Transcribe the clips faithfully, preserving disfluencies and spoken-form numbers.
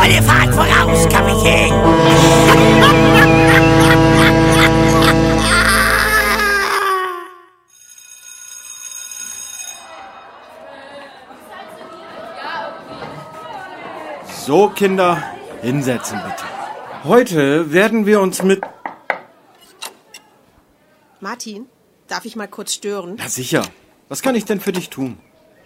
Volle Fahrt voraus, Kapitän! So, Kinder, hinsetzen bitte. Heute werden wir uns mit... Martin, darf ich mal kurz stören? Na sicher. Was kann ich denn für dich tun?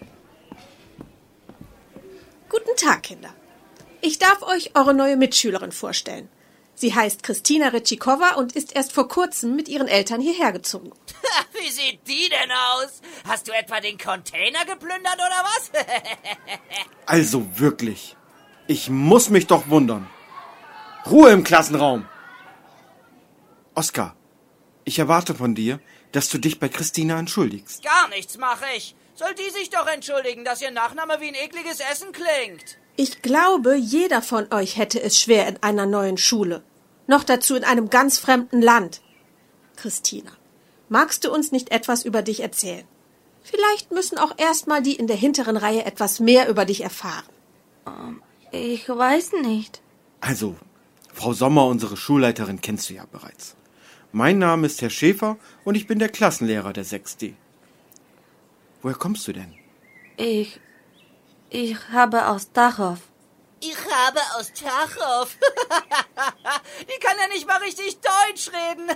Guten Tag, Kinder. Ich darf euch eure neue Mitschülerin vorstellen. Sie heißt Christina Ritschikowa und ist erst vor kurzem mit ihren Eltern hierher gezogen. Wie sieht die denn aus? Hast du etwa den Container geplündert oder was? Also wirklich. Ich muss mich doch wundern. Ruhe im Klassenraum. Oskar, ich erwarte von dir, dass du dich bei Christina entschuldigst. Gar nichts mache ich. Soll die sich doch entschuldigen, dass ihr Nachname wie ein ekliges Essen klingt? Ich glaube, jeder von euch hätte es schwer in einer neuen Schule. Noch dazu in einem ganz fremden Land. Christina, magst du uns nicht etwas über dich erzählen? Vielleicht müssen auch erstmal die in der hinteren Reihe etwas mehr über dich erfahren. Um, ich weiß nicht. Also, Frau Sommer, unsere Schulleiterin, kennst du ja bereits. Mein Name ist Herr Schäfer und ich bin der Klassenlehrer der sechs D. Woher kommst du denn? Ich... ich habe aus Tachow. Ich habe aus Tachow. Die kann ja nicht mal richtig Deutsch reden.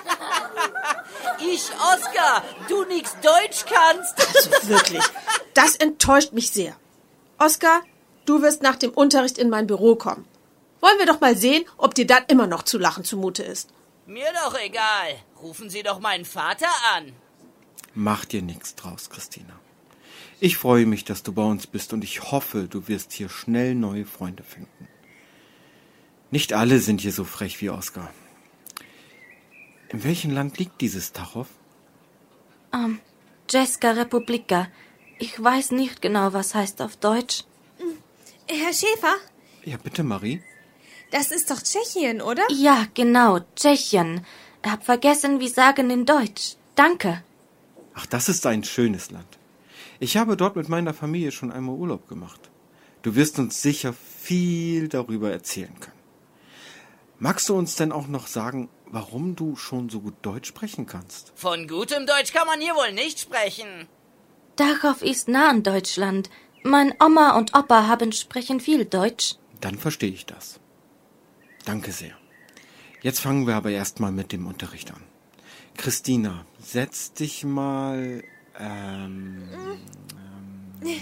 Ich, Oskar, du nix Deutsch kannst. Also wirklich, das enttäuscht mich sehr. Oskar, du wirst nach dem Unterricht in mein Büro kommen. Wollen wir doch mal sehen, ob dir dann immer noch zu lachen zumute ist. Mir doch egal. Rufen Sie doch meinen Vater an. Mach dir nichts draus, Christina. Ich freue mich, dass du bei uns bist und ich hoffe, du wirst hier schnell neue Freunde finden. Nicht alle sind hier so frech wie Oskar. In welchem Land liegt dieses Tachow? Um, Česká republika. Ich weiß nicht genau, was heißt auf Deutsch. Herr Schäfer? Ja, bitte, Marie. Das ist doch Tschechien, oder? Ja, genau, Tschechien. Hab vergessen, wie sagen in Deutsch. Danke. Ach, das ist ein schönes Land. Ich habe dort mit meiner Familie schon einmal Urlaub gemacht. Du wirst uns sicher viel darüber erzählen können. Magst du uns denn auch noch sagen, warum du schon so gut Deutsch sprechen kannst? Von gutem Deutsch kann man hier wohl nicht sprechen. Tachow ist nah an Deutschland. Mein Oma und Opa haben sprechen viel Deutsch. Dann verstehe ich das. Danke sehr. Jetzt fangen wir aber erstmal mit dem Unterricht an. Christina, setz dich mal... Ähm, ähm,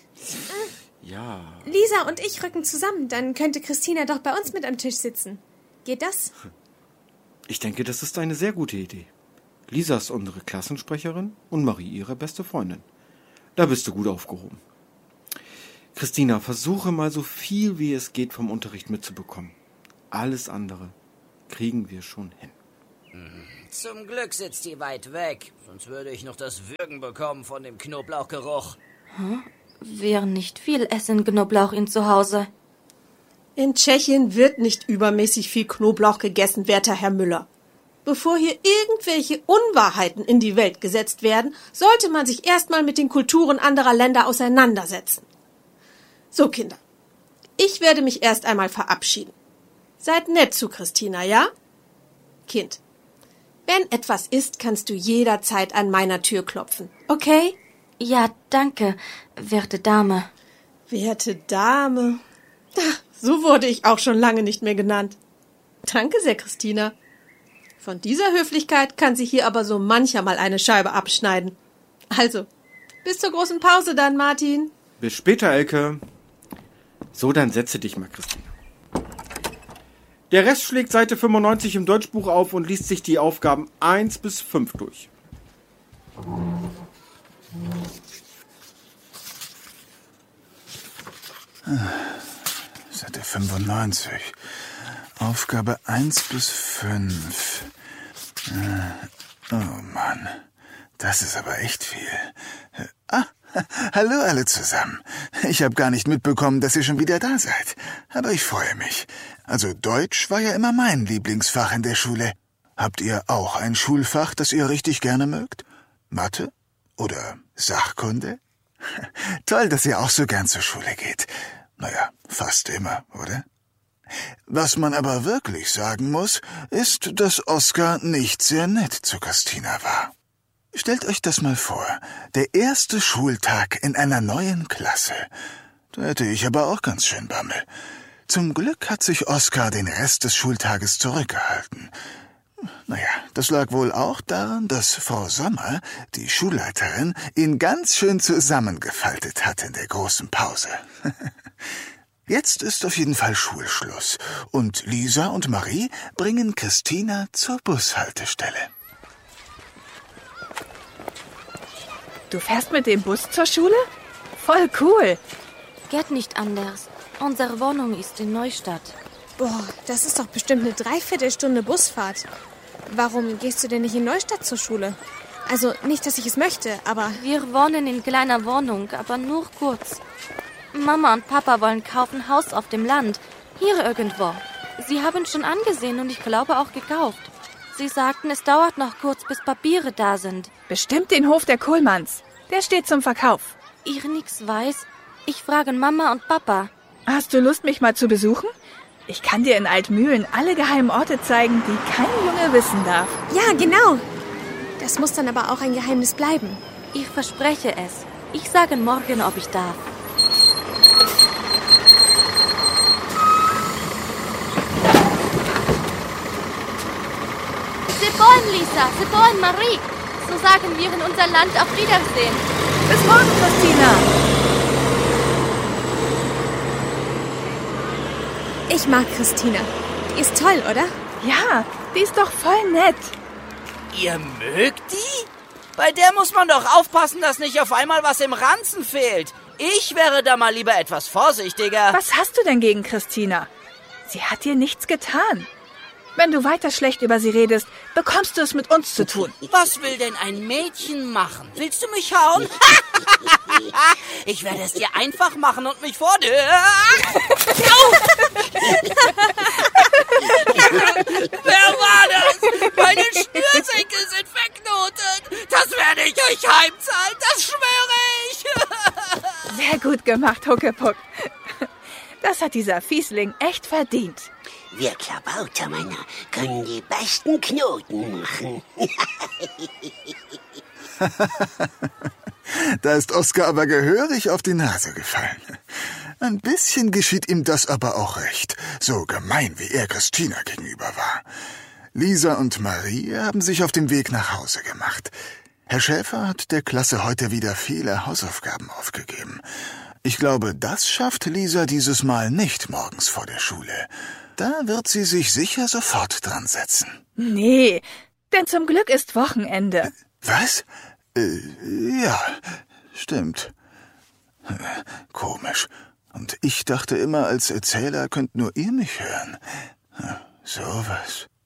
ja. Lisa und ich rücken zusammen, dann könnte Christina doch bei uns mit am Tisch sitzen. Geht das? Ich denke, das ist eine sehr gute Idee. Lisa ist unsere Klassensprecherin und Marie ihre beste Freundin. Da bist du gut aufgehoben. Christina, versuche mal so viel wie es geht vom Unterricht mitzubekommen. Alles andere kriegen wir schon hin. Zum Glück sitzt die weit weg, sonst würde ich noch das Würgen bekommen von dem Knoblauchgeruch. Hm? Wir nicht viel essen Knoblauch in zu Hause. In Tschechien wird nicht übermäßig viel Knoblauch gegessen, werter Herr Müller. Bevor hier irgendwelche Unwahrheiten in die Welt gesetzt werden, sollte man sich erstmal mit den Kulturen anderer Länder auseinandersetzen. So, Kinder, ich werde mich erst einmal verabschieden. Seid nett zu Christina, ja? Kind, wenn etwas ist, kannst du jederzeit an meiner Tür klopfen, okay? Ja, danke, werte Dame. Werte Dame. Ach, so wurde ich auch schon lange nicht mehr genannt. Danke sehr, Christina. Von dieser Höflichkeit kann sich hier aber so mancher mal eine Scheibe abschneiden. Also, bis zur großen Pause dann, Martin. Bis später, Elke. So, dann setze dich mal, Christina. Der Rest schlägt Seite fünfundneunzig im Deutschbuch auf und liest sich die Aufgaben eins bis fünf durch. Seite fünfundneunzig. Aufgabe eins bis fünf. Oh Mann, das ist aber echt viel. Ah, hallo alle zusammen. Ich habe gar nicht mitbekommen, dass ihr schon wieder da seid. Aber ich freue mich. Also Deutsch war ja immer mein Lieblingsfach in der Schule. Habt ihr auch ein Schulfach, das ihr richtig gerne mögt? Mathe? Oder Sachkunde? Toll, dass ihr auch so gern zur Schule geht. Naja, fast immer, oder? Was man aber wirklich sagen muss, ist, dass Oskar nicht sehr nett zu Christina war. Stellt euch das mal vor, der erste Schultag in einer neuen Klasse. Da hätte ich aber auch ganz schön Bammel. Zum Glück hat sich Oskar den Rest des Schultages zurückgehalten. Naja, das lag wohl auch daran, dass Frau Sommer, die Schulleiterin, ihn ganz schön zusammengefaltet hat in der großen Pause. Jetzt ist auf jeden Fall Schulschluss und Lisa und Marie bringen Christina zur Bushaltestelle. Du fährst mit dem Bus zur Schule? Voll cool. Geht nicht anders. Unsere Wohnung ist in Neustadt. Boah, das ist doch bestimmt eine Dreiviertelstunde Busfahrt. Warum gehst du denn nicht in Neustadt zur Schule? Also nicht, dass ich es möchte, aber... Wir wohnen in kleiner Wohnung, aber nur kurz. Mama und Papa wollen kaufen Haus auf dem Land. Hier irgendwo. Sie haben schon angesehen und ich glaube auch gekauft. Sie sagten, es dauert noch kurz, bis Papiere da sind. Bestimmt den Hof der Kohlmanns. Der steht zum Verkauf. Ich nix weiß. Ich frage Mama und Papa. Hast du Lust, mich mal zu besuchen? Ich kann dir in Altmühlen alle geheimen Orte zeigen, die kein Junge wissen darf. Ja, genau. Das muss dann aber auch ein Geheimnis bleiben. Ich verspreche es. Ich sage morgen, ob ich darf. C'est bon, Lisa. C'est bon, Marie. So sagen wir in unser Land auf Wiedersehen. Bis morgen, Christina. Ich mag Christina. Die ist toll, oder? Ja, die ist doch voll nett. Ihr mögt die? Bei der muss man doch aufpassen, dass nicht auf einmal was im Ranzen fehlt. Ich wäre da mal lieber etwas vorsichtiger. Was hast du denn gegen Christina? Sie hat dir nichts getan. Wenn du weiter schlecht über sie redest, bekommst du es mit uns zu tun. Was will denn ein Mädchen machen? Willst du mich hauen? Ich werde es dir einfach machen und mich vor dir... Wer war das? Meine Schnürsenkel sind verknotet. Das werde ich euch heimzahlen, das schwöre ich. Sehr gut gemacht, Huckepuck. Das hat dieser Fiesling echt verdient. Wir Klabautermänner können die besten Knoten machen. Da ist Oskar aber gehörig auf die Nase gefallen. Ein bisschen geschieht ihm das aber auch recht, so gemein wie er Christina gegenüber war. Lisa und Marie haben sich auf dem Weg nach Hause gemacht. Herr Schäfer hat der Klasse heute wieder viele Hausaufgaben aufgegeben. Ich glaube, das schafft Lisa dieses Mal nicht morgens vor der Schule. Da wird sie sich sicher sofort dran setzen. Nee, denn zum Glück ist Wochenende. Was? Äh, ja, stimmt. Komisch. Und ich dachte immer, als Erzähler könnt nur ihr mich hören. So was.